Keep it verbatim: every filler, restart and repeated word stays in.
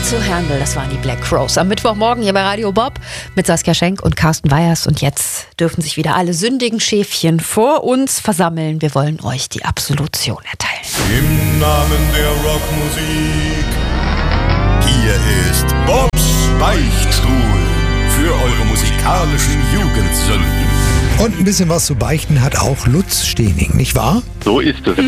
zu Handle, das waren die Black Crowes. Am Mittwochmorgen hier bei Radio Bob mit Saskia Schenk und Carsten Weyers. Und jetzt dürfen sich wieder alle sündigen Schäfchen vor uns versammeln. Wir wollen euch die Absolution erteilen. Im Namen der Rockmusik, hier ist Bobs Beichtstuhl für eure musikalischen Jugendsünden. Und ein bisschen was zu beichten hat auch Lutz Stehning, nicht wahr? So ist es.